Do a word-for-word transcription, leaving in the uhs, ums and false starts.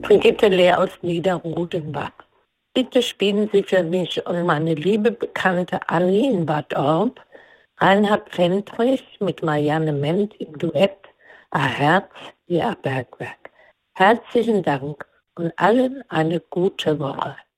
Brigitte Lehr aus Niederrodenbach. Bitte spielen Sie für mich und meine liebe Bekannte Anni in Bad Orb, Reinhard Fendrich mit Marianne Ment im Duett A Herz wie ein Bergwerk. Herzlichen Dank und allen eine gute Woche.